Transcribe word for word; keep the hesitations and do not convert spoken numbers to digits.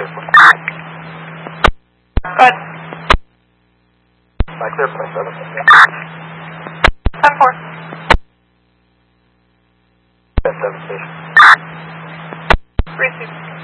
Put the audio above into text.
Good. Back clear point seven. ten four. seven station. Receive.